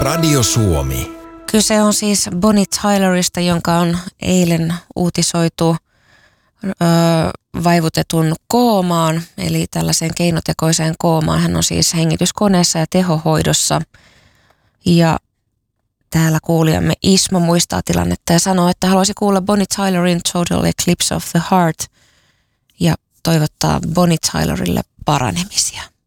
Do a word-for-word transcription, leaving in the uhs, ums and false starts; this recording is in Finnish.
Radio Suomi. Kyse on siis Bonnie Tylerista, jonka on eilen uutisoitu öö, vaivutetun koomaan, eli tällaiseen keinotekoiseen koomaan. Hän on siis hengityskoneessa ja tehohoidossa. Ja täällä kuulijamme Ismo muistaa tilannetta ja sanoo, että haluaisi kuulla Bonnie Tylerin Total Eclipse of the Heart ja toivottaa Bonnie Tylerille paranemisia.